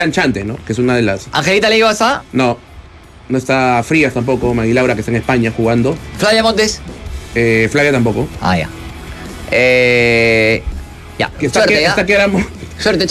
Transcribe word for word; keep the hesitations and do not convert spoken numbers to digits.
Anchante, ¿no? Que es una de las... Angelita Leiva está. No, no está Frías tampoco, Maguilaura, que está en España jugando. Flavia Montes. Eh, Flavia tampoco. Ah, ya. Eh, ya. Que está, Suerte, que, ¿ya? está que éramos... Suerte,